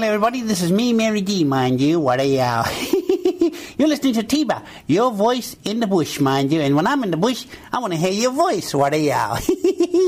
everybody. This is me, Mary D, mind you. What a You're listening to Tiba, your voice in the bush, mind you. And when I'm in the bush, I want to hear your voice. What a